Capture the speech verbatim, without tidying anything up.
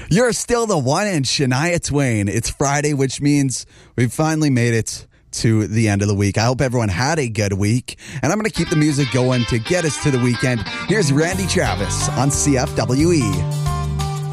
You're still the one and Shania Twain. It's Friday, which means we've finally made it to the end of the week. I hope everyone had a good week, and I'm going to keep the music going to get us to the weekend. Here's Randy Travis on C F W E.